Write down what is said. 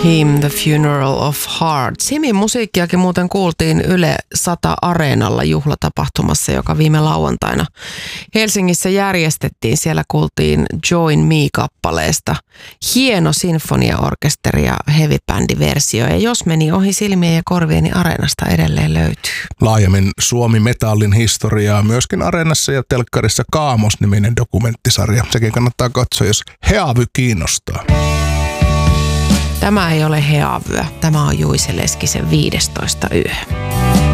Him, The Funeral of Hearts. Himin musiikkiakin muuten kuultiin Yle 100 Areenalla juhlatapahtumassa, joka viime lauantaina Helsingissä järjestettiin. Siellä kuultiin Join Me-kappaleesta hieno sinfoniaorkesteri ja heavy-bändiversio. Ja jos meni ohi silmien ja korvien, niin Areenasta edelleen löytyy. Laajemmin Suomi-metallin historiaa myöskin Areenassa ja telkkarissa Kaamos-niminen dokumenttisarja. Sekin kannattaa katsoa, jos Heavy kiinnostaa. Tämä ei ole Heavyä. Tämä on Juise Leskisen 15 yö.